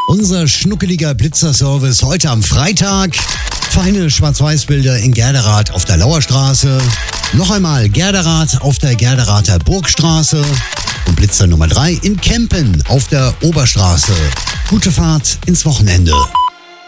Unser schnuckeliger Blitzerservice heute am Freitag. Feine Schwarz-Weiß-Bilder in Gerderath auf der Lauerstraße. Noch einmal Gerderath auf der Gerderather Burgstraße. Und Blitzer Nummer 3 in Kempen auf der Oberstraße. Gute Fahrt ins Wochenende.